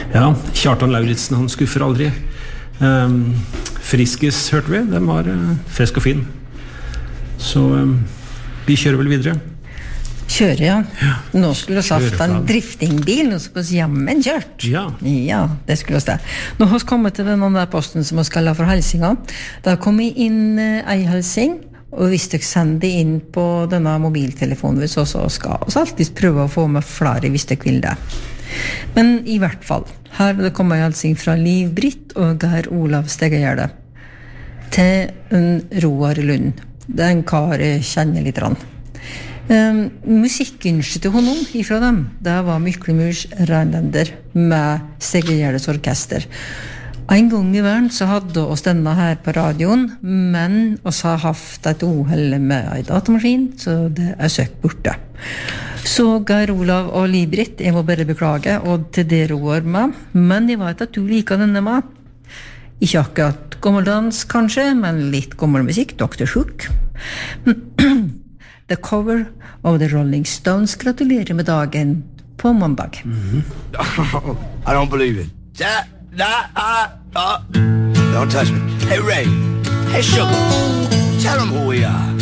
Ja, Kjartan Lauritsen, han skuffer aldri. Friskis hørte vi, den var frisk og fin. Så vi kjører vel videre. Kjører, ja. Nå skulle vi hatt en driftingbil, nå skulle vi jammen kjørt. Ja, det skulle vi det. Nå har vi kommet til den andre posten som vi skal ha for helsinga. Da kom vi inn ei helsing, og hvis dere sender inn på denne mobiltelefonen hvis også skal vi alltid prøve å få med flere hvis dere vil det. Men i hvert fall, her det kommer en helsing fra Liv Britt og Geir Olav Stegegjerde til en Roar Lund. Det en kar jeg kjenner litt rann. Musikkønsket til honom ifra dem, det var Myklemurs Reinlander med Stegegjærdes orkester. En gang i verden så hadde oss denne her på radioen, men oss har haft et uheld med en datamaskin, så det søkt borte. Så Geir Olav og Liv-Britt, jeg må bare beklage, og til det Roar med, men jeg vet at du liker denne med. Ikke akkurat gammeldans kanskje, men litt gammel musikk, Dr. Hook. The cover of the Rolling Stones gratulerer med dagen på mandag. I don't believe it. Don't touch me. Hey, Ray. Hey, Sugar. Tell them who we are.